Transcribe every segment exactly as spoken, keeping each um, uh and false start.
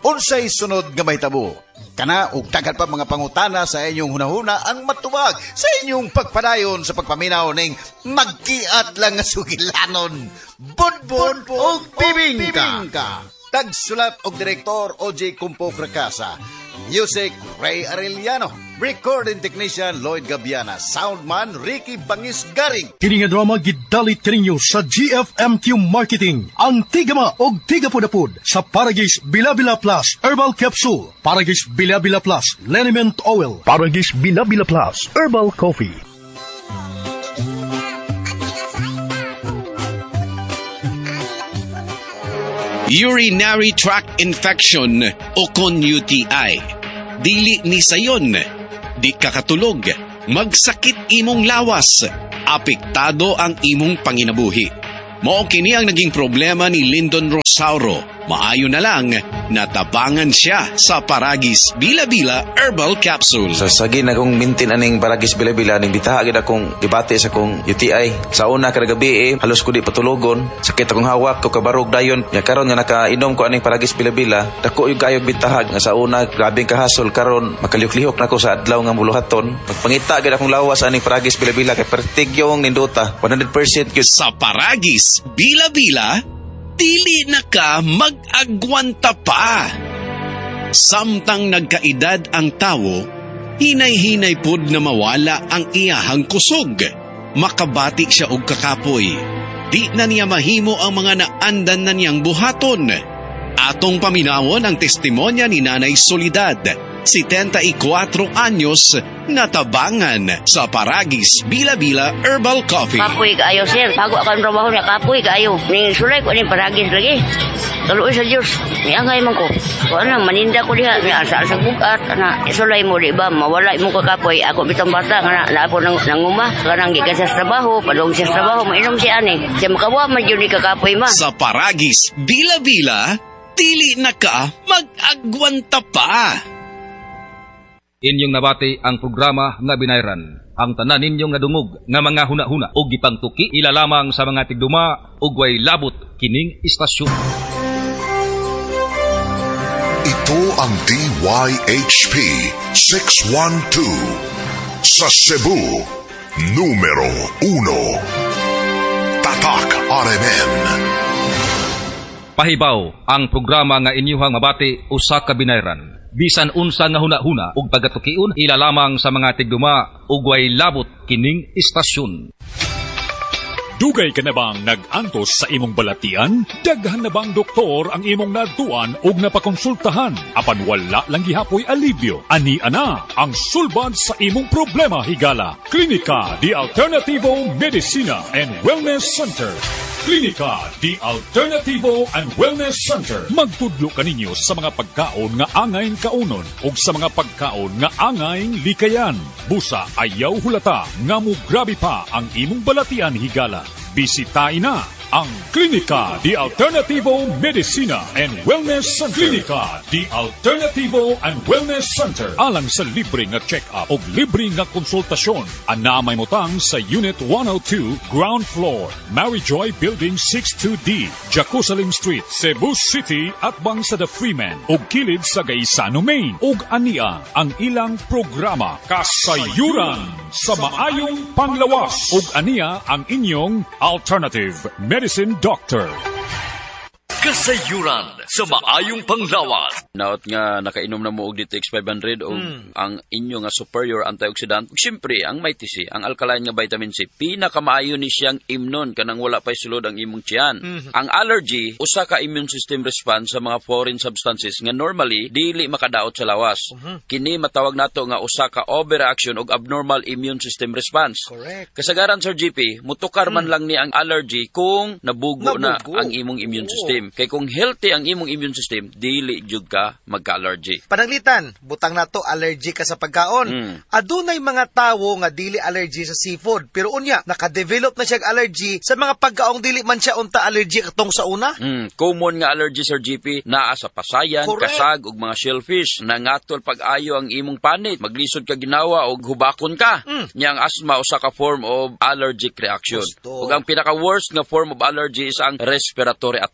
Unsay sunod nga mahitabo? Kana ug daghan pa mga pangutana sa inyong hunahuna ang matuwag sa inyong pagpadayon sa pagpaminaw ning magkiat lang nga sugilanon. Budbud ug bibingka. Tagsulat og direktor O J Kumpo Cracasa. Music Ray Arellano. Recording technician Lloyd Gabiana. Soundman Ricky Bangis Garing. Kini nga drama gidalit kaninyo sa G F M Q Marketing. Ang tigama og tigapudapud sa Paragis Bila-Bila Plus Herbal Capsule, Paragis Bila-Bila Plus Liniment Oil, Paragis Bila-Bila Plus Herbal Coffee. Urinary tract infection o kon U T I. Dili ni sayon, di kakatulog, magsakit imong lawas, apektado ang imong panginabuhi. Mao kini ang naging problema ni Lyndon Rosauro. Maayo na lang natabangan siya sa Paragis Bila-Bila Herbal Capsule. Sa sagi na kong mintin aning Paragis Bila-Bila, ning bitaha gid akong dibati sa kong U T I. Sa una kada gabi eh, halos ko di patulogon. Sakit akong hawak ko kabarog dayon. Nya karon nga nakainom ko aning Paragis Bila-Bila, dako yung kayog bitahag nga sa una grabing kahasol, karon makalihok-lihok na ko sa adlaw nga muluhaton. Pagpangita gid akong lawas aning Paragis Bila-Bila kay pertigyong ninduta one hundred percent gyud. Sa Paragis Bila-Bila, dili na ka mag-agwanta pa. Samtang nagkaedad ang tawo, hinay-hinay pod na mawala ang iyahang kusog. Makabati siya og kakapoy. Di na niya mahimo ang mga naandan na niyang buhaton. Atong paminawon ang testimonya ni Nanay Soledad, seventy-four anyos, natabangan sa Paragis Bila-Bila Herbal Coffee. Kapoy kaayo, sir. Bago akong trabaho niya, kapoy kaayo. Ning sulay ko ning Paragis lagi. Kaluoy sa Diyos, niangay man ko. Kung ano, maninda ko diha, niasa sa bukat. Ana, sulay mo, di ba? Mawala mo ko kapoy. Ako bitang bata, nga na ako nang, nanguma. Kanang gikan sa trabaho, padong sa trabaho, mainom siya ani. Siya makawa, man yun ni kakapoy ma. Sa Paragis Bila-Bila, dili na ka mag-agwanta pa. Inyong nabati ang programa nga binayran. Ang tanan ninyong nadungog nga mga huna-huna o gipangtuki ilalamang sa mga tigduma ug way labot kining istasyon. Ito ang D Y H P six one two sa Cebu, numero uno. Tatak R M N. Pahibaw ang programa nga inyuhang mabati usa ka binayran. Bisan unsa nga huna-huna ug pagatukion ilalamang sa mga tigduma ug way labot kining istasyon. Dugay ka na bang nag-antos sa imong balatian? Daghan na bang doktor ang imong naduan ug napakonsultahan? Apan wala lang gihapoy alibyo. Ani ana ang sulbad sa imong problema higala. Klinika di Alternativo Medicina and Wellness Center. Klinika di Alternativo and Wellness Center. Magtudlo kaninyo sa mga pagkaon nga angayng kaunon ug sa mga pagkaon nga angayng likayan. Busa ayaw hulata nga mo grabe pa ang imong balatian higala. Bisitahin na ang Klinika di Alternativo Medicina and Wellness Center. Klinika di Alternativo and Wellness Center. Alang sa libre nga check-up o libre nga konsultasyon. Anamay mo tang sa Unit one oh two, Ground Floor, Maryjoy Building sixty-two D, Jacusalim Street, Cebu City, at bang sa The Freeman o kilid sa Gaisano, Maine. Ug ania ang ilang programa Kasayuran sa maayong panglawas. Ug ania ang inyong Alternative Medicine Doctor. Kasayuran sa maayong panglawas. Naot nga nakainom na mo og Ditex five hundred o mm. ang inyo nga superior antioxidant. Siyempre, ang may T C, ang alkaline nga vitamin C, pinakamaayo ni siyang imnon kanang wala pa'y sulod ang imong tiyan. Mm-hmm. Ang allergy, usa ka immune system response sa mga foreign substances nga normally dili makadaot sa lawas. Mm-hmm. Kini matawag nato nga usa ka overreaction og abnormal immune system response. Correct. Kasagaran Sir G P, mutukar man mm. lang ni ang allergy kung nabugo, nabugo. na ang imong immune Oo. system. Kay kung healthy ang imong immune system, dili jud ka magka-allergy. Pananglitan, butang nato allergy ka sa pagkaon. Mm. Adunay mga tawo nga dili allergy sa seafood, pero unya naka-develop na siya allergy sa mga pagkaong dili man siya unta allergy katong sa una. Mm. Common nga allergy Sir G P naa sa pasayan, Correct. kasag ug mga shellfish. Nangatol pag-ayo ang imong panit, maglisod ka ginawa og hubakon ka. Mm. Nya ang asthma usa ka form of allergic reaction. Ug ang pinaka-worst nga form of allergy is ang respiratory attack. Delikado.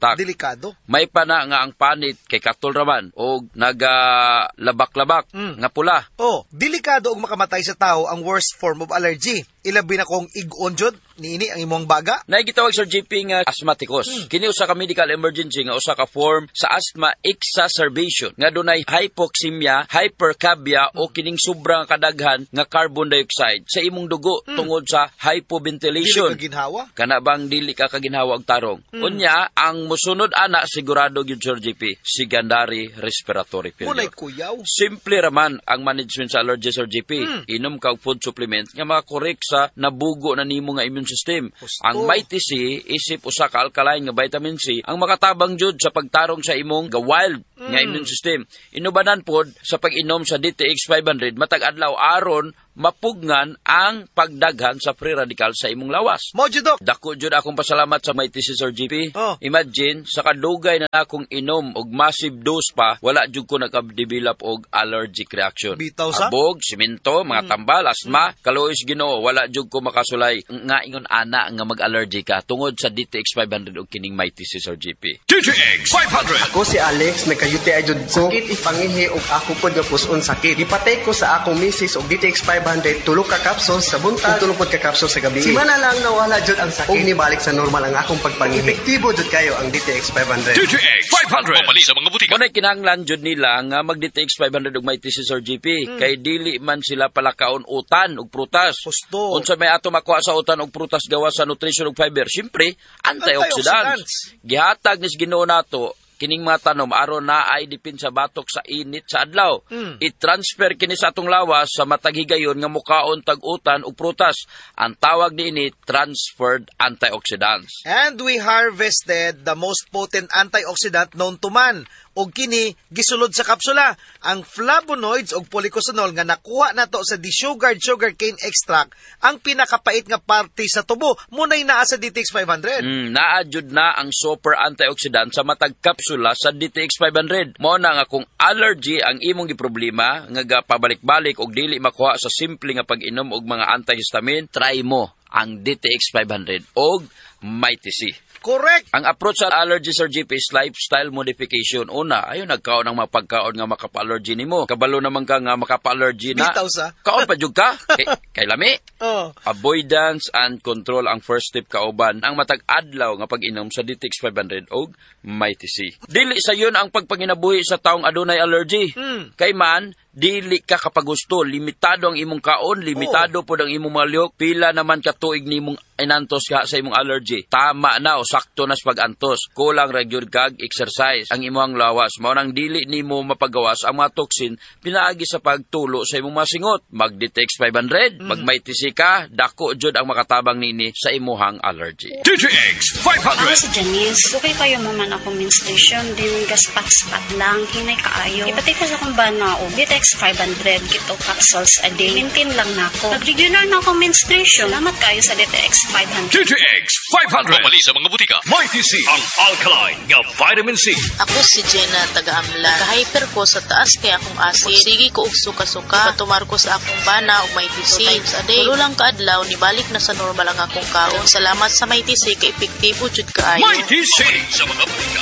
delikado. May pa na nga ang panit kay katol raman o nagalabak-labak Mm. nga pula. Oh, delikado og makamatay sa tao ang worst form of allergy. Ilabi na kong ig-on jud niini ang imong baga. Naigitawag Sir G P nga asthmaticus. Hmm. Kini usa ka medical emergency nga usa ka form sa asthma exacerbation nga dunay hypoxemia, hypercapnia o kining sobrang kadaghan nga carbon dioxide sa imong dugo Hmm. tungod sa hypoventilation. Dili ka ginhawa? Kana bang dili ka kaginhawa og tarong? Hmm. Unya, ang musunod ana sigurado gyud Sir G P, secondary respiratory Munay failure. kuyaw. Simple raman ang management sa allergy Sir G P. Hmm. Inom ka og food supplement nga makakorek sa nabugo na nimo nga immune system. Gusto. Ang Mighty C isip usa ka alkaline nga vitamin C ang makatabang jud sa pagtarong sa imong ga wild Hmm. nga immune system. Inubanan pod sa pag-inom sa D T X five hundred matag adlaw aron mapugnan ang pagdaghan sa free radical sa imong lawas. Mo jud, Dok. Dako jud akong pasalamat sa Mighty C Sir G P. Oh. Imagine sa kadugay na akong inom og massive dose pa, wala jud ko nag-develop og allergic reaction. Bitaw sa? Abog, simento, mga tambal, asma, kaluoy Ginoo, wala jud ko makasulay nga ingon ana nga mag-allergy ka tungod sa D T X five hundred og kining Mighty C Sir G P. D T X five hundred. Ako si Alex, nagka-U T I jud ko. Sakit ipangihi og ako pod nga puson sakit. Ipatay ko sa akong misis og D T X five hundred tulo ka capsules sa buntag, tulo pod ka capsules sa gabi. Si mana lang nawala jud ang sakit. Og nibalik sa normal ang akong pagpangihi. Epektibo jud kayo ang D T X five hundred. D T X five hundred. Pamali sa mga butika. Kunay kinahanglan jud nila nga mag-D T X five hundred og Mighty C Sir G P kay dili man sila palakaon utan og prutas. Gusto. Unsa may ato makuha sa utan og prutas gawas sa nutrition ug fiber? Syempre, antioxidants. Gihatag ni Ginoo nato kining mga tanom aron na ay dipin sa batok sa init sa adlaw. Mm. I-transfer kini sa atong lawas sa matag higayon nga mukaon tag-utan ug prutas. Ang tawag niini transferred antioxidants. And we harvested the most potent antioxidant known to man. Og kini gisulod sa kapsula ang flavonoids og polycosanol nga nakuha nato sa desugared sugarcane extract, ang pinakapait nga parte sa tubo munay naa sa D T X five hundred. Mm, naadjud na ang super antioxidant sa matag kapsula sa D T X five hundred. Mao na nga kung allergy ang imong giproblema nga gapabalik-balik og dili makuha sa simple nga pag-inom og mga antihistamine, try mo ang D T X five hundred og Mighty C. Correct. Ang approach sa allergy Sir G P is lifestyle modification. Una, ayo nagkaon ng mga pagkaon nga makapa-allergy nimo. Kabalo naman ka nga makapa-allergy na. Bitaw sa. Kaon pa jud ka. Kay, kay lami. Oh. Avoidance and control ang first step kauban ang matag adlaw nga pag-inom sa D T X five hundred og Mighty C. Dili sa yun ang pagpanginabuhi sa taong adunay allergy. Hmm. Kay man dili ka kapagusto, limitado ang imong kaon, limitado oh. pod ang imong maliok, pila naman ka tuig nimong inantos ka sa imong allergy. Tama na o sakto na sa pag-antos. Kulang ra gyud kag exercise ang imong lawas. Mao nang dili nimo mapagawas ang mga toxin pinaagi sa pagtulo sa imong masingot. Mag-D T X five hundred, mm. mag-Mighty C ka, dako jud ang makatabang nini sa imuhang allergy. D T X five hundred. Ako si Janice. Okay kayo maman ako menstruation, din gaspat-spat lang, hinay kaayo. Ipatay ko sa kong bana o D T X five hundred, kito capsules a day. Maintain lang na ako. Nag-regular na ako menstruation. Salamat kayo sa D T X five hundred. D T X five hundred. Pamali sa mga butika. Mighty C. Ang alkaline nga vitamin C. Ako si Jenna, taga-amla. Ka-hyper ko sa taas kaya akong acid. Sige ko og suka-suka. Patumar ko sa akong bana o Mighty C. Times a day. Tulo lang kaadlaw, nibalik na sa normal ang akong kaon. Salamat sa Mighty C, ka-epektibo jud kaayo. Mighty C. Sa mga butika.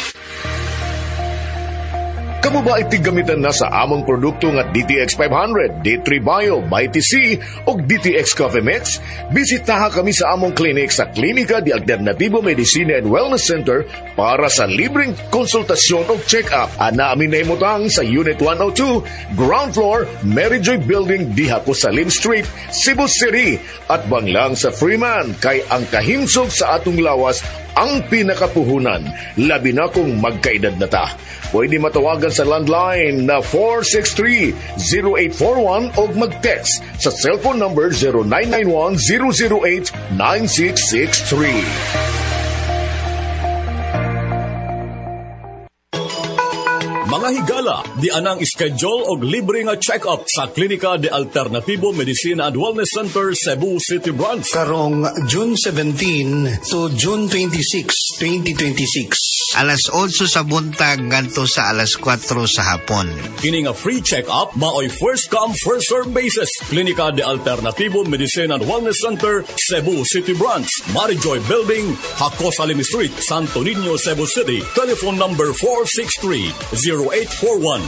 Kamu ba itigamitan na sa among produkto nga D T X five hundred, D three Bio, Mighty C o D T X Coffee Mix? Bisitaha kami sa among clinic sa Klinika de Alternativo Medicina and Wellness Center para sa libreng konsultasyon o check-up. Ana amin na imutang sa Unit one oh two, Ground Floor, Mary Joy Building, Diha Salim Street, Cebu City. At banglang sa Freeman kay ang kahinsog sa atong lawas ang pinakapuhunan, labi na kung magkaedad na ta. Pwede matawagan sa landline na four six three, zero eight four one o mag-text sa cellphone number zero nine nine one, zero zero eight, nine six six three. Mga higala, di anang schedule og libre nga check-up sa Klinika de Alternativo Medicina and Wellness Center, Cebu City Branch. Karong June seventeenth to June twenty-sixth, twenty twenty-six. alas otso sa buntag ngadto sa alas kwatro sa hapon. Kini nga free check-up maoy first come first serve basis. Klinika de Alternativo Medicine and Wellness Center, Cebu City Branch, Marijoy Building, Hakos Alim Street, Santo Niño, Cebu City. Telephone number four six three, zero eight four one.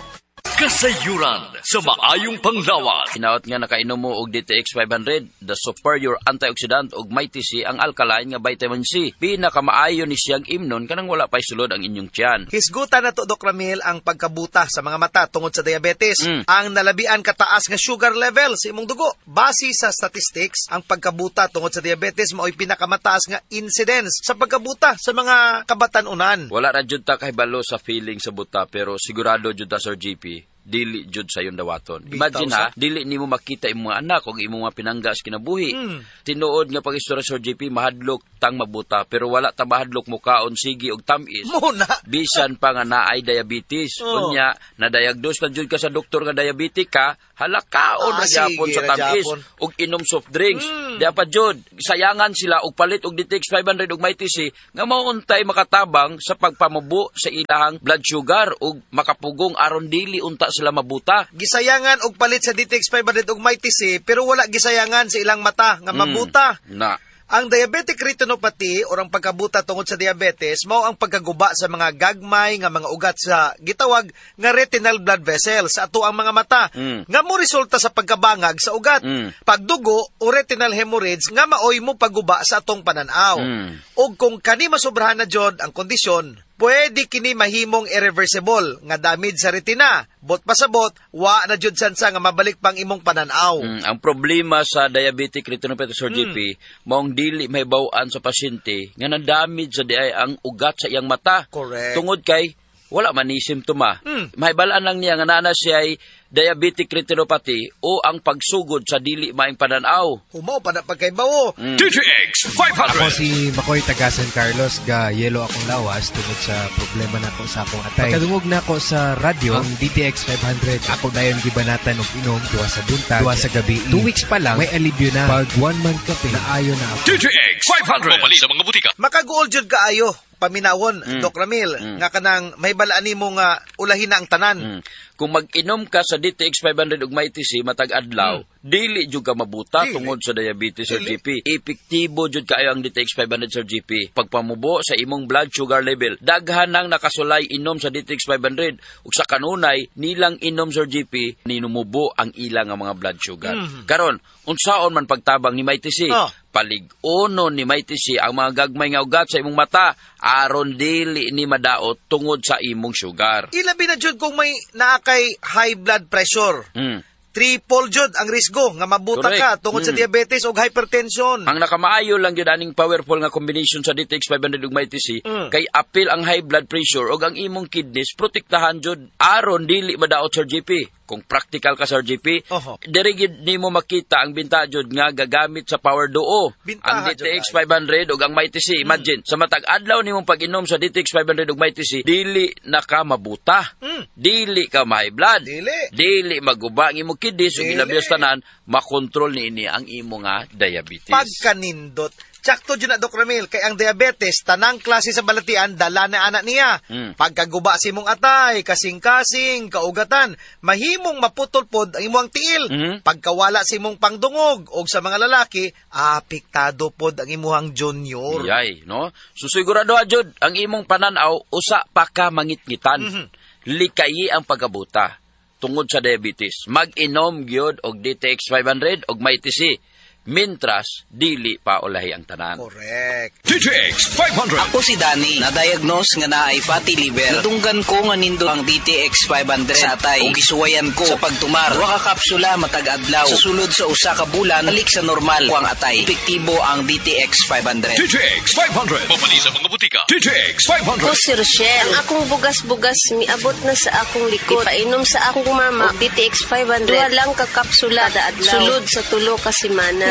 Kasayuran sa maayong panglawas. Hinaot nga nakainom mo og D T X five hundred, the superior antioxidant og may T C ang alkaline nga vitamin C. Pinakamaayo ni siyang imnon kanang wala pay sulod ang inyong tiyan. Hisgutan na to, Doc Ramil, ang pagkabuta sa mga mata tungod sa diabetes. Mm. Ang nalabian kataas nga sugar level sa imong dugo. Base sa statistics, ang pagkabuta tungod sa diabetes mao'y pinakamataas nga incidence sa pagkabuta sa mga kabatanunan. Wala ra jud ta kahibalo sa feeling sa buta pero sigurado jud ta Sir G P. Dili jud sa yung dawaton. Imagine ha, dili nimo makita imong mga anak o imong mga pinanggas kinabuhi. Mm. Tinuod nga pag-istorya Sir G P, mahadlok tang mabuta, pero wala ta mahadlok mo kaon, sige og tamis. Muna. Bisan pa nga naay diabetes. Oh. Unya, na-diagnose na jud ka sa doktor nga diabetic ka, halakaon Ah, ra gyapon sige, sa tamis ragyapon. og inom soft drinks. Mm. Diya pa jud, sayangan sila og palit og D T X five hundred og may T C nga mauntay makatabang sa pagpamubo sa ilahang blood sugar og makapugong aron dili unta sila mabuta. Gisayangan og palit sa D T X five hundred og may T C pero wala gisayangan sa ilang mata nga mabuta. Mm. Na. Ang diabetic retinopathy o ang pagkabuta tungod sa diabetes mao ang pagkaguba sa mga gagmay nga mga ugat sa gitawag nga retinal blood vessels sa ato ang mga mata Mm. nga mo resulta sa pagkabangag sa ugat, Mm. pagdugo o retinal hemorrhage nga maoy mo paguba sa atong pananaw. Mm. O kung kani masobrahan na jud ang kondisyon, pwede kini mahimong irreversible nga damage sa retina. Bot pasabot, wa na jud sansa nga mabalik pang imong pananaw. Mm, ang problema sa diabetic retinopathy Sir G P, maong dili mahibaw-an sa pasyente nga na-damage sa diay ang ugat sa iyang mata. Correct. Tungod kay wala man ni simptoma. Mm. Mahibalaan lang niya nga naa siya ay diabetic retinopathy o ang pagsugod sa dili maing pananaw. Humaw pa na pagkaibawo. Mm. D T X five hundred. Ako si Makoy taga San Carlos, ga yelo akong lawas tungod sa problema na ko sa akong atay. Pagkadungog na ako sa radyo, ang D T X five hundred, ako dayon gibanatan og inom duwa sa buntag, duwa sa gabi. Two weeks pa lang, may alibyo na. Pag one month kape, naayo na ako. D T X five hundred. Mamali sa mga butika. Makaguol jud kaayo paminawon, Mm. Doc Ramil, Mm. nga kanang mahibalaan nimo nga ulahin na ang tanan. Mm. Kung mag-inom ka sa D T X five hundred ug may T C matag adlaw, dili jud ka mabuta Dili. tungod sa diabetes Sir Dili. G P. Epektibo jud kaayo ang D T X five hundred Sir G P. Pagpamubo sa imong blood sugar level, daghan nang nakasulay inom sa D T X five hundred ug sa kanunay nilang inom Sir G P ninumubo ang ilang nga mga blood sugar. Mhm. Karon, unsaon man pagtabang ni may T C? Oh. Palig-unon ni may T C ang mga gagmay nga ugat sa imong mata aron dili ni madaot tungod sa imong sugar. Ilabi na jud kung may naakay high blood pressure. Mm. Triple jud ang risgo nga mabuta Correct. ka tungod sa Mm. diabetes o hypertension. Ang nakamaayo lang yun aning powerful nga combination sa D T X five hundred ug may T C Mm. kay apil ang high blood pressure ug ang imong kidneys protektahan jud aron dili madaot Sir G P. Kung practical ka Sir G P, Oho. diri gid nimo makita ang binta jud nga gagamit sa power duo. Bintaha Ang D T X jud five hundred ug ang may T C, imagine sa matag adlaw nimong pag-inom sa D T X five hundred ug may T C, dili na ka mabuta. Mm. Dili ka ma-high blood. Dili. Dili maguba ang imong kidneys ug Dili. ilabios tanan makontrol niini ang imo nga diabetes. Pagkanindot. Tsakto dyan na, Doc Ramil, kay ang diabetes, tanang klase sa balatian, dala na anak niya. Mm. Pagkaguba si mong atay, kasing-kasing, kaugatan, mahimong maputol pod ang imong tiil. Mm. Pagkawala si mong pangdungog, o sa mga lalaki, apiktado pod ang imuhang junior. Yay, no? So sigurado jud ang imong pananaw usa pa ka mangitngitan. Mhm. Likayi ang pagkabuta tungod sa diabetes. Mag-inom gyud og D T X five hundred og may T C. Mintras, dili pa ulahi ang tanan. Correct. D T X five hundred. Ako si Danny, na-diagnose nga naay fatty liver. Natunggan ko nga nindo ang D T X five hundred sa atay. O gisuwayan ko sa pagtumar. Duha ka kapsula matag adlaw. Sa sulod sa usa ka bulan, balik sa normal ko ang atay. Epektibo ang D T X five hundred. D T X five hundred. Mamali sa mga butika. D T X five hundred. Ako si Rochelle. Ang akong bugas-bugas miabot na sa akong likod. Painom sa akong mama, D T X five hundred. Duha lang ka kapsula kada adlaw. Sulod sa tulo ka semana.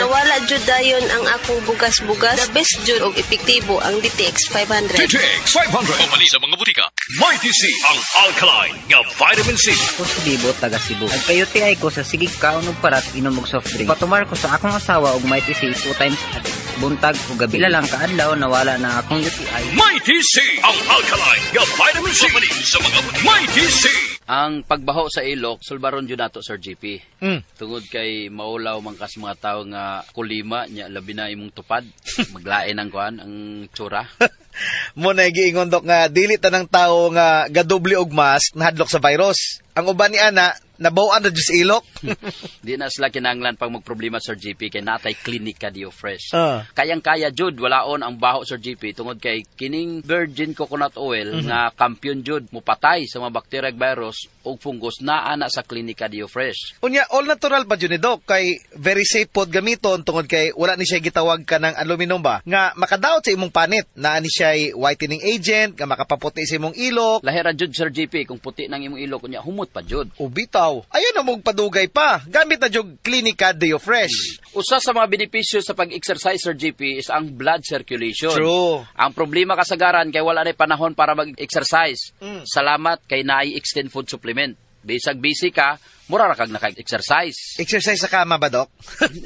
Nawala jud dayon ang akong bugas-bugas. The best jud og epektibo ang D T X five hundred. D T X five hundred. Pumali sa mga butika. Mighty C ang alkaline nga vitamin C. Ako si Bibo, taga Cebu. Nagkayuti ay ko sa sigig kaon og parat inom og soft drink. Patumar ko sa akong asawa og Mighty C two times a day. Buntag o gabi. Ila lang kaadlaw nawala na akong U T I. Mighty C ang alkaline nga vitamin C. Pumali sa mga butika. Mighty C. Ang pagbaho sa ilok, sulbaron yun nato, Sir G P. Mm. Tungod kay maulaw man kas mga tao nga kulima, nya labi na imong tupad, maglain ang kuan, ang tsura. Mo na giingon dok nga dili tanang tawo nga gadobli og mask nahadlok sa virus. Ang uban ni ana nabawaan na jud sa ilok. Di na sila kinahanglan pag magproblema, Sir G P, kay natay klinika Dio Fresh. Uh. Kayang-kaya jud walaon ang baho, Sir G P, tungod kay kining virgin coconut oil mm-hmm. nga kampiyon jud mupatay sa mga bacteria ug virus ug fungus naa na sa klinika Dio Fresh. Unya all natural pa jud ni dok kay very safe pod gamiton tungod kay wala ni siya gitawag ka ng aluminum ba nga makadaot sa imong panit. Naa ni siya whitening agent nga makapaputi sa imong ilok. Lahira jud, Sir G P, kung puti nang imong ilok unya humot pa jud. Ubitaw. Ayun na mong padugay pa. Gamit na jud klinika Dio Fresh. Usa sa mga benepisyo sa pag-exercise, Sir G P, is ang blood circulation. True. Ang problema kasagaran kay wala na panahon para mag-exercise. Mm. Salamat kay naay extend food supplement. Bisag busy ka, mura ra kag naka-exercise. Exercise sa kama ba, Dok?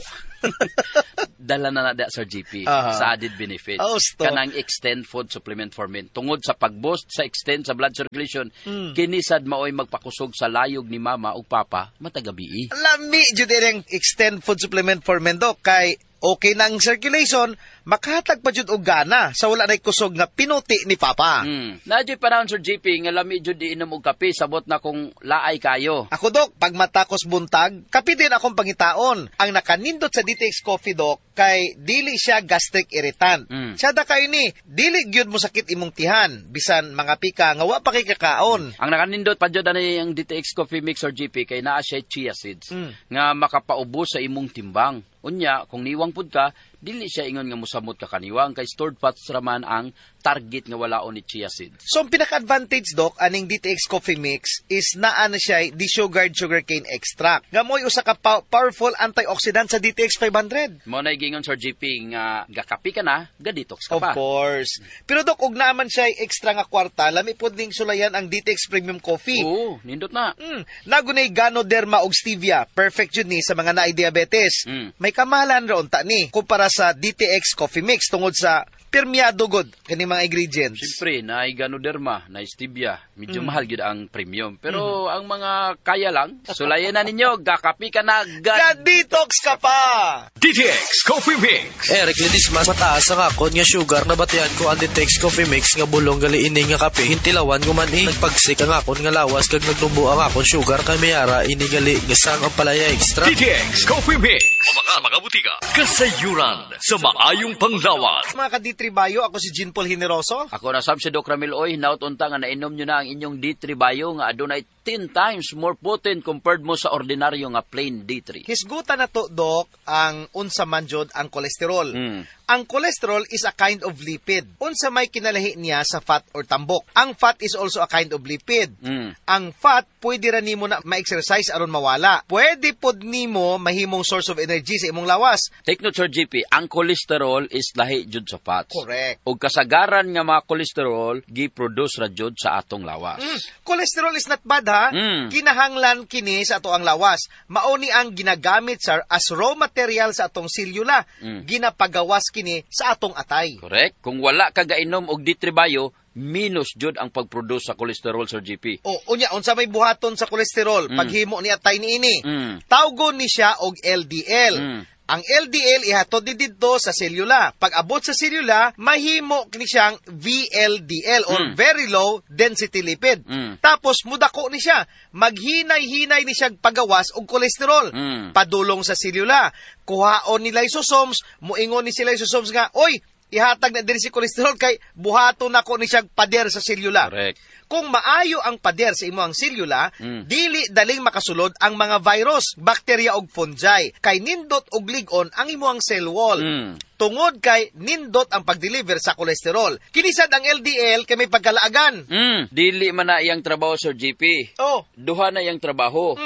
Dala na na, Sir G P, uh-huh. sa added benefit. Oh, kanang extend food supplement for men. Tungod sa pag-boost sa extend sa blood circulation, mm. kinisad maoy magpakusog sa layog ni mama ug papa matagabi. Lami jud ang extend food supplement for men, Dok, kay okay na ang circulation, makahatag pa jud og gana sa wala nay kusog nga pinuti ni papa. Hmm. Nadyo panahon, Sir G P, nga lami jud iinom og kape sabot na kung laay kayo. Ako, Dok, pag matakos buntag, kape din akong pangitaon. Ang nakanindot sa D T X Coffee, Dok, kay dili siya gastric irritant. Hmm. Siya da kayo ni, dili gyud mo sakit imong tihan, bisan mga pika nga wa pa kay kakaon. Ang nakanindot pa jud ani ang D T X Coffee Mix, Sir G P, kay naa siya chia seeds hmm. nga makapaubos sa imong timbang. Unya, kung niwang pud ka, dili siya ingon nga musamot ka kaniwang kay stored fats raman ang target nga walaon ni chia seeds. So, ang pinaka-advantage, Dok, aning D T X Coffee Mix is naa na siya desugared sugarcane extract. Nga mo'y usa ka pa- powerful antioxidant sa D T X five hundred. Mo na gingon, Sir G P, nga gakapi ka na, ga-detox ka of pa. Of course. Pero, Dok, ug naman siya extra nga kwarta, lami pod ning sulayan ang D T X Premium Coffee. Oo, nindot na. Mm, nagunay Ganoderma ug Stevia. Perfect jud ni sa mga naay diabetes. Mm. May kamahalan ra unta ni kumpara sa D T X Coffee Mix tungod sa permeado god kani mga ingredients. Siyempre, naay Ganoderma, naay Stevia. Medyo Mm. mahal gyud ang premium. Pero mm. ang mga kaya lang, sulayan na ninyo, gakapi ka na, gad- detox ka pa! D T X Coffee Mix. Eric, lidis mas mataas ang akon nga sugar na batian ko ang D T X Coffee Mix nga bulong gali ini nga kape. Hintilawan ko man eh. Nagpagsik ang akon nga lawas kag nagnubo ang akon sugar kay mayara ini gali nga sang ang palaya extra. D T X Coffee Mix. Mga mga butika. Kasayuran sa maayong panglawas. Mga ka-D-Tribayo, ako si Jean Paul Generoso. Ako na sab si Doc Ramil Oy, naut unta nga nainom nyo na ang inyong D three Bio nga adunay ten times more potent compared mo sa ordinaryo nga plain D three. Hisgutan na to, Doc, ang unsa man jud ang kolesterol. Mm. Ang cholesterol is a kind of lipid. Unsa may kinalahi niya sa fat or tambok. Ang fat is also a kind of lipid. Mm. Ang fat, pwede ra nimo na ma-exercise aron mawala. Pwede pod nimo mahimong source of energy sa imong lawas. Take note, Sir G P, ang cholesterol is lahi jud sa fats. Correct. Og kasagaran nga mga cholesterol gi-produce ra jud sa atong lawas. Mm. Cholesterol is not bad, ha? Mm. Kinahanglan kini sa ato ang lawas. Mauni ang ginagamit sir as raw material sa atong selula. Mm. Ginapagawas kini sa atong atay. Correct. Kung wala ka gainom og D three Bio, minus jud ang pag-produce sa cholesterol, Sir G P. O, unya, unsa may buhaton sa kolesterol, Mm. paghimo ni atay niini. Mm. Tawgon ni siya og L D L. Mm. Ang L D L ihatod ni didto sa selula. Pag abot sa selula, mahimo kini siyang V L D L or Mm. very low density lipid. Mm. Tapos mudako ni siya, maghinay-hinay ni siya pagawas og kolesterol. Mm. Padulong sa selula. Kuhaon ni lysosomes, muingon ni si lysosomes nga, oy, ihatag na diri si kolesterol kay buhaton nako ni siya pader sa selula. Correct. Kung maayo ang pader sa imo ang selula, Mm. dili daling makasulod ang mga virus, bakterya ug fungi. Kay nindot og lig-on ang imo ang cell wall. Mm. Tungod kay nindot ang pag-deliver sa kolesterol. Kinisad ang L D L kay may pagkalaagan. Mm. Dili man na iyang trabaho, Sir G P. Oh. Duha na iyang trabaho. Mm.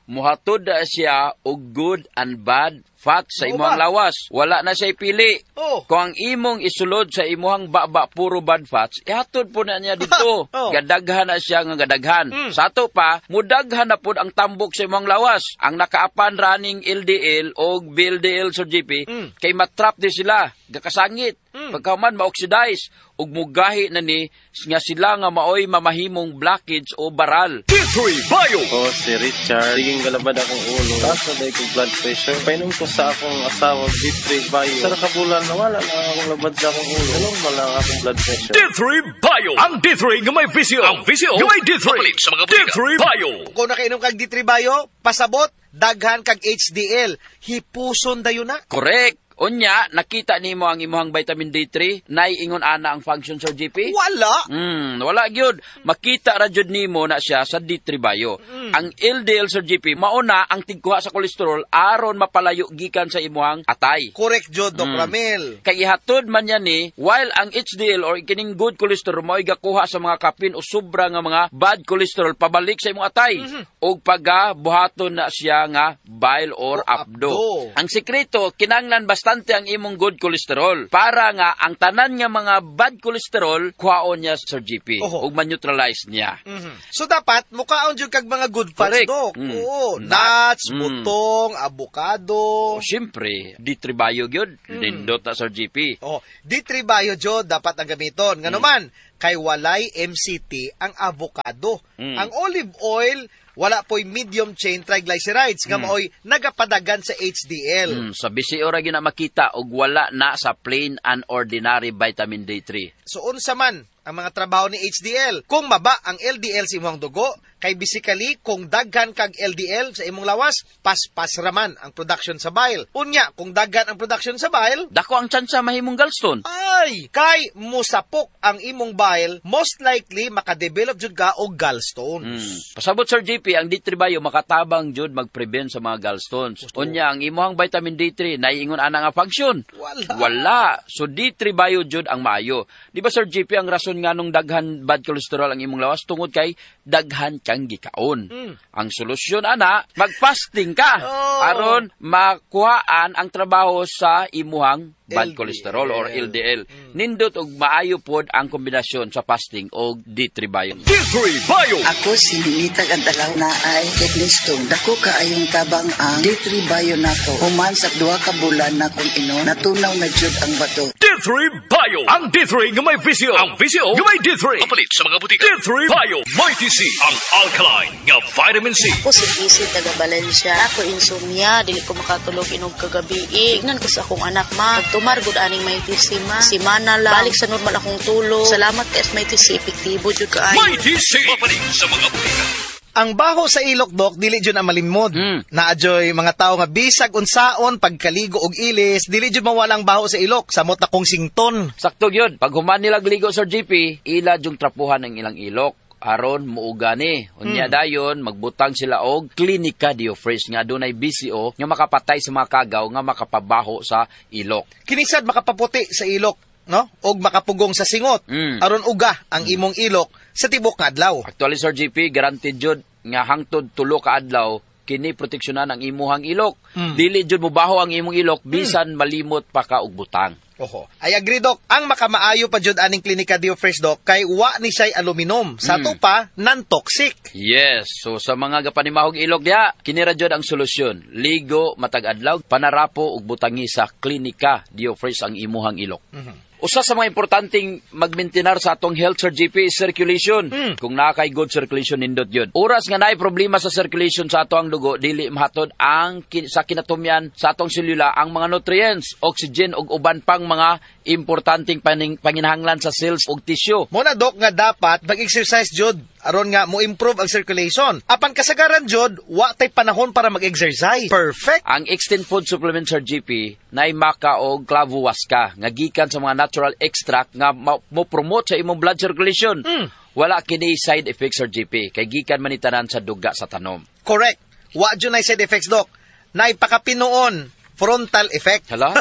muhatod na siya og good and bad fat sa Oo imuhang ba? lawas. Wala na siya pili. Oh. Kung ang imong isulod sa imuhang baba puro bad fats, ihatod po na niya dito. Oh. Gadaghan na siya nga gadaghan. Mm. Sa ato pa, mudaghan na po ang tambok sa imuhang lawas. Ang nakaapan running L D L o B L D L sa G P, Mm. kay matrap di sila, gakasangit. Mm. Pagkaman ma-oxidize, ug mugahi na ni nga sila nga maoy mamahimong blockage o baral. D three Bio! Ako si Richard. Siging galabad akong ulo. Taas na dahil kong blood pressure. Painom ko sa akong asawa, D three Bio. Sa nakabulan na wala na akong labad sa akong ulo. Normal lang akong blood pressure. D three Bio! Ang D three nga may visio. Ang visio nga may D three. Mapalit sa mga D three Bio! Kung nakainom kag D three Bio, pasabot, daghan kag H D L. Hipuson dayon na. Correct. Unya, nakita nimo ang imuhang vitamin D three, naiingon ana ang function sa G P? Wala. Hmm, wala gyud. Makita ra jud nimo na siya sa D three Bio. Mm. Ang L D L sa G P mauna ang tigkuha sa kolesterol aron mapalayo gikan sa imuhang atay. Correct jud, Doc Mm. Ramel. Kay ihatod man yan ni, while ang H D L or kining good cholesterol mao'y gakuha sa mga kapin o sobra nga mga bad cholesterol pabalik sa imong atay. Mhm. O pagka buhaton na siya nga bile or apdo. apdo. Ang sekreto, kinanglan bastante ang imong good cholesterol para nga ang tanan nga mga bad cholesterol kuhaon niya sa G P Oho. ug ma-neutralize niya. Mhm. So dapat mukaon jud kag mga good fats, Correct. Doc. Mm. Oo, Nut- nuts, Mm. butong, avocado. O syempre, D three Bio gyud, Mm. nindot na sa G P. Oh, D three Bio jud dapat ang gamiton. Ngano man, kay walay M C T ang avocado. Mm. Ang olive oil wala po'y medium chain triglycerides nga Mm. maoy nagapadagan sa H D L. Mm, sa bisi ora gyud na makita og wala na sa plain and ordinary vitamin D three. So unsa man ang mga trabaho ni H D L? Kung maba ang L D L sa imong dugo, kay basically kung daghan kag L D L sa imong lawas, paspas raman ang production sa bile. Unya, kung daghan ang production sa bile, dako ang tsansa mahimong gallstone. Ay, kay musapok ang imong bile, most likely makadevelop jud ka og gallstones. Mm. Pasabot Sir J P, ang D three Bio makatabang jud mag-prevent sa mga gallstones. Unya ang imong vitamin D three naiingon ana nga function. Wala. Wala. So D three Bio jud ang maayo. Di ba Sir J P ang rason nga nung daghan bad cholesterol ang imong lawas tungod kay daghan kang gikaon. Mm. Ang solusyon ana, mag-fasting ka Oh. aron makuhaan ang trabaho sa imuhang bad L D L. cholesterol or L D L. Nindot og maayo pod ang kombinasyon sa fasting og D three Bio. D three Bio! Ako si Nita Gandalaw na ay kidney stone. Dako ka ayong tabang ang D three Bio nako. Human sa duha ka bulan na kung ino, natunaw na jud ang bato. D three Bio! Ang D three nga may visio. Ang visio nga may D three. Mapalit sa mga butika. D three Bio! Mighty C. Ang alkaline nga vitamin C. Ako si Visit taga Valencia. Ako insomnia, dili ko makatulog inog kagabi. Ignan ko sa akong anak ma. Pagtumar gud aning may si ma. Si mana lang. Balik sa normal akong tulog. Salamat kay may si epektibo jud kaayo. Mighty C. Mapalit sa mga butika. Ang baho sa ilok, Dok, dili jud ang malimod. Mm. Naadyoy mga tao nga bisag unsaon pagkaligo og ilis, dili jud mawalang baho sa ilok, samot na kong sington. Sakto gyud. Pag human nila gligo Sir J P, ila jung trapuhan ang ilang ilok. Aron muuga ni. Unya Hmm. dayon magbutang sila og Clinica Diofresh nga dunay B C O nga makapatay sa mga kagaw nga makapabaho sa ilok. Kinisad makapaputi sa ilok, no? Og makapugong sa singot. Mm. Aron uga ang imong ilok sa tibok nga adlaw. Actually Sir J P, guaranteed jud nga hangtod tulo ka adlaw kini proteksyonan ang imuhang ilok. Mm. Dili jud mobaho ang imong ilok bisan malimot pa ka og butang. Oho. Ay agree, Dok. Ang makamaayo pa jud aning Clinica Diofresh, Dok, kay wa ni say aluminum. Sa Mm. to pa non-toxic. Yes, so sa mga gapanimahog ilog diha, kini ra jud ang solusyon. Ligo matag adlaw, panarapo ug butangi sa Clinica Diofresh ang imuhang ilok. Mhm. Usa sa mga importanteng magmaintenar sa atong health Sir G P is circulation. Mm. Kung nakay good circulation nindot yun. Oras nga naay problema sa circulation sa ato ang dugo, dili mahatod ang kin- sa kinatumyan sa atong selula ang mga nutrients, oxygen ug uban pang mga importanteng paning, panginahanglan sa cells ug tissue. Mo na, Dok, nga dapat mag-exercise jud aron nga mo improve ang circulation. Apan kasagaran jud, wa tay panahon para mag-exercise. Perfect. Ang Extend Food Supplement Sir G P nay maka og clavuasca nga gikan sa mga natural extract nga ma- mo promote sa imong blood circulation. Mm. Wala kini side effects Sir G P kay gikan man ni tanan sa duga sa tanom. Correct. Wa jud nay side effects, Dok. Nay pakapinuon frontal effect. Hala?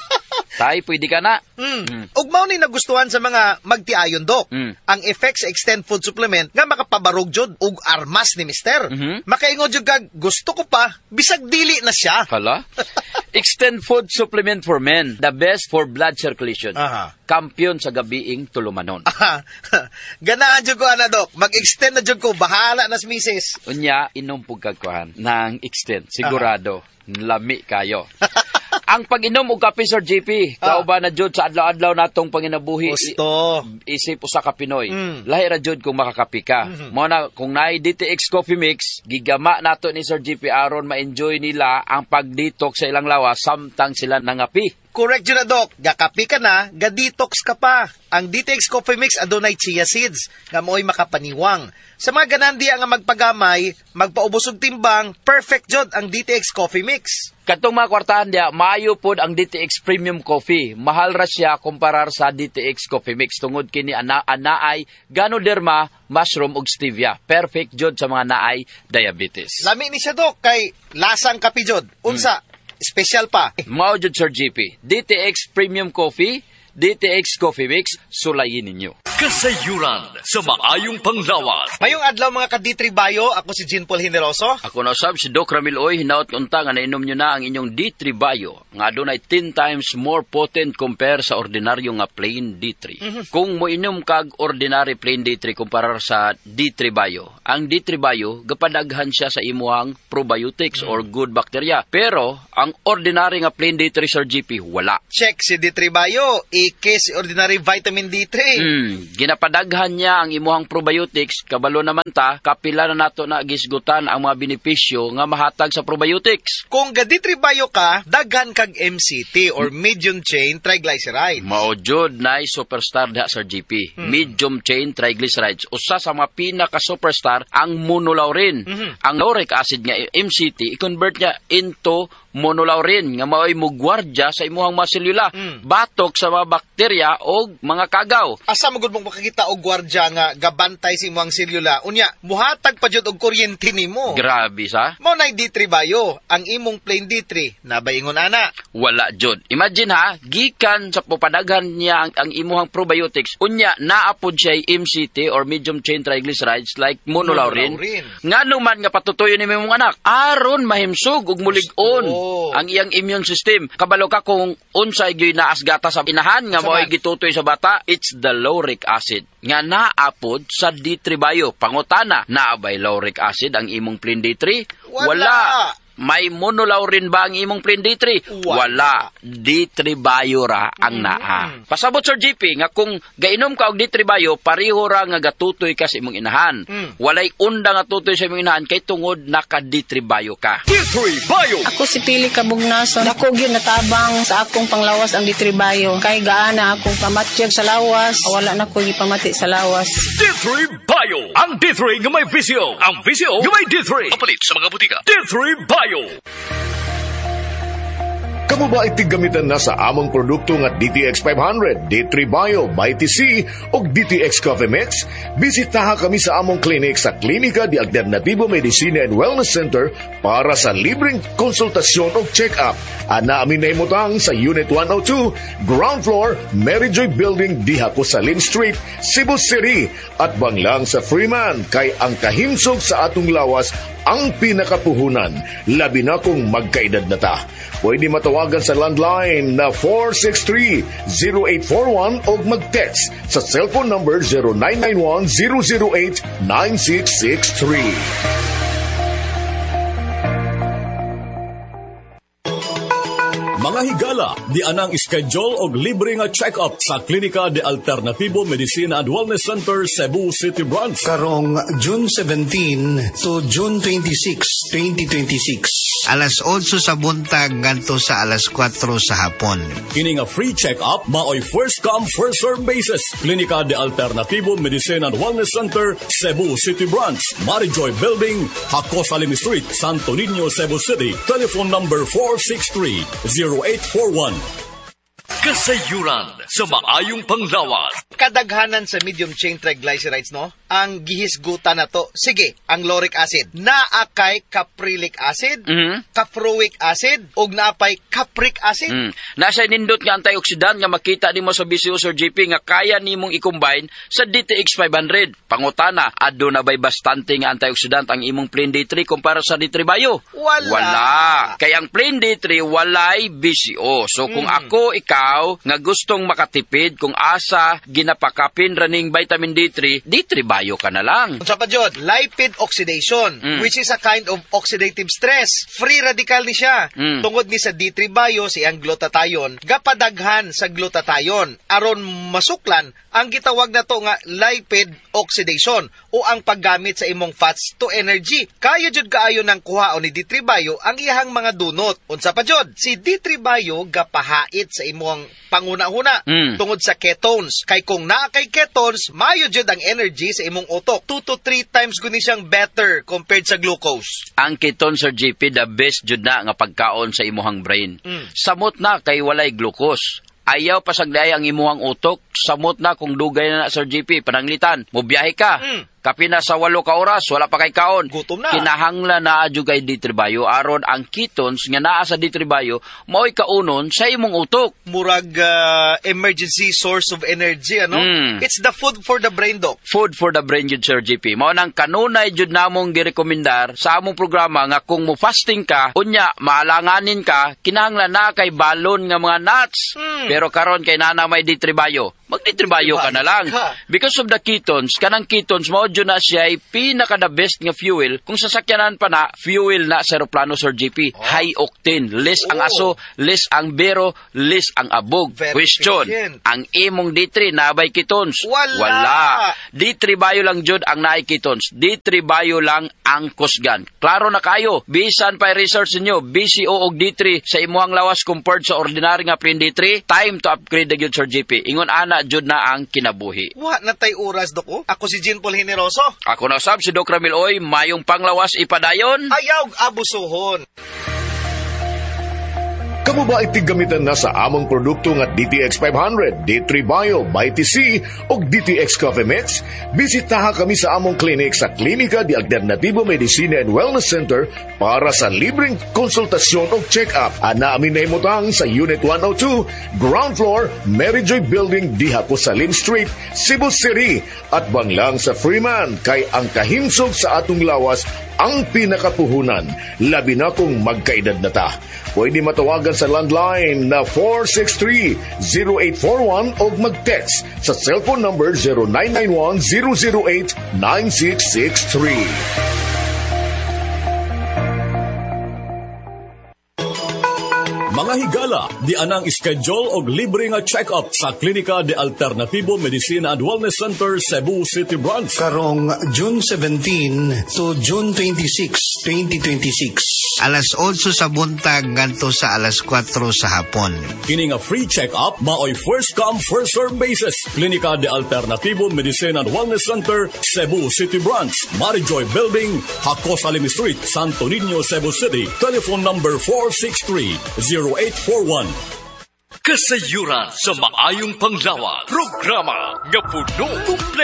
Tay, pwede ka na. Mm. Mm. Ug mao ni nagustuhan sa mga magtiayon, Dok. Mm. Ang effects sa Extend Food Supplement nga makapab makabarog jud og armas ni mister. Mm-hmm. Makaingon jud kag gusto ko pa bisag dili na siya. Hala? Extend Food Supplement for Men, the best for blood circulation. Aha. Kampiyon sa gabiing tulumanon. Aha. Ganahan jud ko ana dok, mag-extend na jud ko, bahala nas misis. Unya inom pug kagkuhan nang extend sigurado. Aha. Lami kayo. Ang pag-inom og kape, Sir J P, ah. kauban na jud sa adlaw-adlaw natong panginabuhi. Gusto. Isip usa ka Pinoy. Mm. Lahi ra jud kung makakape ka. Mm-hmm. Mao na kung naay D T X Coffee Mix, gigama nato ni Sir J P aron ma-enjoy nila ang pag-detox sa ilang lawas samtang sila nangapi. Correct yun na, Dok. Gakapi ka na, ga-detox ka pa. Ang D T X Coffee Mix adunay chia seeds, nga mo'y makapaniwang. Sa mga ganandi nga magpagamay, magpaubos og timbang, perfect jud ang D T X Coffee Mix. Katong mga kwartahan dia, maayo pod ang D T X Premium Coffee. Mahal ra siya kumparar sa D T X Coffee Mix tungod kini ana anaay Ganoderma, mushroom ug stevia. Perfect jud sa mga naay diabetes. Lami ni siya, Dok, kay lasang kape jud. Unsa? Hmm. Special pa. Mao jud, Sir G P. D T X Premium Coffee, D T X Coffee Mix, sulayin ninyo. Kasayuran sa maayong panglawas. Mayong adlaw mga ka-D three Bio, ako si Jean Paul Generoso. Ako na sab si Doc Ramil Oy, hinaot unta nga nainom nyo na ang inyong D three Bio, nga adunay ten times more potent compare sa ordinaryo nga plain D three. Mm-hmm. Kung moinom kag ordinary plain D three kumparar sa D three Bio, ang D three Bio gapadaghan siya sa imuhang probiotics mm-hmm. or good bacteria. Pero ang ordinary nga plain D three, Sir G P, wala. Check si D three Bio, ike si ordinary vitamin D three. Hmm, ginapadaghan niya ang imuhang probiotics, kabalo naman ta, kapila na nato na gisgutan ang mga benepisyo nga mahatag sa probiotics. Kung ga D three Bio ka, daghan kag M C T or medium chain triglycerides. Mao jud nay superstar da, Sir G P. Hmm. Medium chain triglycerides, usa sa mga pinaka superstar ang monolaurin. Mm-hmm. Ang lauric acid nga M C T i-convert niya into monolaurin nga mao'y mugwardya sa imuhang mga selula, mm. batok sa mga bakterya o mga kagaw. Asa magud mong makakita og gwardya nga gabantay sa imuhang selula, unya muhatag pa jud og kuryente nimo. Grabe sa. Mao nay D three Bio, ang imong plain D three nabayingon ana. Wala jud. Imagine ha, gikan sa pupadaghan niya ang, ang imuhang probiotics, unya naapod siya M C T or medium chain triglycerides like monolaurin. monolaurin. Ngano man nga patutuyo ni imong anak, aron mahimsog ug mulig-on oh. ang iyang immune system. Kabalo ka kung unsay gyud naas gata sa inahan nga mo'y gitutoy sa bata, it's the lauric acid nga naapod sa D three Bio. Pangutana, naabay lauric acid ang imong plain D three? Wala. Wala. May monolaurin ba ang imong plain D three? Wala. D three Bio ra ang naa. Mm-hmm. Pasabot, Sir G P, nga kung gainom ka og D three Bio, pareho ra nga gatutoy ka sa imong inahan. Mm. Walay unda nga tutoy sa imong inahan kay tungod naka D three Bio ka. D three Bio. Ako si Pili Kabugnason. Dako gyud natabang sa akong panglawas ang D three Bio. Kay gaana akong pamatyag sa lawas, wala na ko gipamati sa lawas. D three Bio. Ang D three nga may visyo. Ang visyo nga may D three. Papalit sa mga butika. D three Bio. Kamu ba itigamitan na sa among produkto nga D T X five hundred, D three Bio, Mighty C o D T X Coffee Mix? Bisitaha kami sa among clinic sa Klinika de Alternativo Medicina and Wellness Center para sa libreng konsultasyon o check-up. Ana amin na imutang sa Unit one oh two, Ground Floor, Maryjoy Building, Diha Cosalin Street, Cebu City. At banglang sa Freeman, kay ang kahimsog sa atong lawas ang pinakapuhunan, labi na kung magkaedad na ta. Pwede matawagan sa landline na four six three, zero eight four one o mag-text sa cellphone number zero nine nine one, zero zero eight, nine six six three. Mga higala, di anang schedule og libre nga check-up sa Klinika de Alternativo Medicina and Wellness Center, Cebu City Branch. Karong June seventeenth to June twenty-sixth, twenty twenty-six. Alas otso sa buntag ngadto sa alas kwatro sa hapon. Kini nga free check-up maoy first come first serve basis. Klinika de Alternativo Medicina and Wellness Center, Cebu City Branch, Maryjoy Building, Hakos Alim Street, Santo Niño, Cebu City. Telephone number four six three, zero eight four one. Kasayuran sa maayong panglawas. Kadaghanan sa medium chain triglycerides, no? ang gihisgutan na to? Sige, ang lauric acid. Naa kay caprylic acid, Mhm. caproic acid, ug naapay capric acid. Mm. Nasa nindot nga antioxidant nga makita nimo sa B C O Sir J P nga kaya nimong i-combine sa D T X five hundred. Pangutana, adto na bay bastante nga antioxidant ang imong plain D three kumpara sa D three Bio? Wala. Wala. Kaya ang plain D three walay B C O. So kung Mm. ako, ikaw, nga gustong makatipid kung asa ginapakapin raning vitamin D three, D three Bio ka na lang. Unsa pa jud? Lipid oxidation, Mm. which is a kind of oxidative stress. Free radical ni siya. Mm. Tungod ni sa D three Bio siyang glutathione, gapadaghan sa glutathione aron masuklan ang gitawag na to nga lipid oxidation o ang paggamit sa imong fats to energy. Kaya jud kaayo ng kuhaon ni D three Bio ang iyang mga dunot. Unsa pa jud? Si D three Bio gapahait sa imong panguna-una Mm. tungod sa ketones. Kay kung naa kay ketones, mayo jud ang energy sa imong utok. two to three times guni siyang better compared sa glucose. Ang ketone Sir J P the best jud na nga pagkaon sa imuhang brain. Mm. Samot na kay walay glucose. Ayaw pasagday ang imuhang utok, samot na kung dugay na na Sir J P, pananglitan, mobiyahe ka. Mm. Kapina sa walo ka oras, wala pa kay kaon. Gutom na. Kinahanglan na adyo kay D three Bio aron ang ketones nga naa sa D three Bio mao'y kaunon sa imong utok. Murag uh, emergency source of energy, ano? Mm. It's the food for the brain, Doc. Food for the brain jud Sir J P. Mao nang kanunay jud namong girekomendar sa among programa nga kung mo fasting ka, unya maalanganin ka, kinahanglan na kay balon nga mga nuts. Mm. Pero karon kay nana may D three Bio, mag-D three Bio ka na lang. Because of the ketones, kanang ketones mao jud na siya ay pinaka the best nga fuel. Kung sasakyanan pa na, fuel na sa aeroplano Sir J P. High octane, less ang aso, less ang bero, less ang abog. Very Question, efficient. ang imong D three nabay ketones? Wala. Wala. D three Bio lang jud ang naay ketones. D three Bio lang ang kusgan. Klaro na kayo. Bisan pa research niyo, B C O og D three sa imuhang lawas compared sa ordinary nga plain D three, time to upgrade na gyud Sir J P. Ingon ana jud na ang kinabuhi. Wa na tay oras, Doc. Oh. Ako si Jean Paul Generoso. Ako na sab si Doc Ramil Oy, mayong panglawas ipadayon. Ayaw abusuhon. Kamu ba itigamitan na sa among produkto nga D T X five hundred, D three Bio, Mighty C o D T X Coffee Mix? Bisitaha kami sa among clinic sa Klinika de Alternativo Medicina and Wellness Center para sa libreng konsultasyon o check-up. Ana amin na imutang sa Unit one oh two, Ground Floor, Mary Joy Building, Diha Salim Street, Cebu City. At banglang sa Freeman, kay ang kahimsog sa atong lawas ang pinakapuhunan. Labi na kung magkaedad na ta. Pwede matawagan sa landline na four six three, zero eight four one o mag-text sa cellphone number zero nine nine one, zero zero eight, nine six six three. Mga higala, di anang schedule og libre nga check-up sa Klinika de Alternativo Medicina and Wellness Center, Cebu City Branch. Karong June seventeenth to June twenty-sixth, twenty twenty-six. Alas otso sa buntag ngadto sa alas kwatro sa hapon. Kini nga free check-up maoy first come first serve basis. Klinika de Alternativo Medicina and Wellness Center, Cebu City Branch, Marijoy Building, Hakos Alim Street, Santo Niño, Cebu City. Telephone number four six three, zero eight four one. Kasayuran sa maayong panglawa. Programa nga puno kumple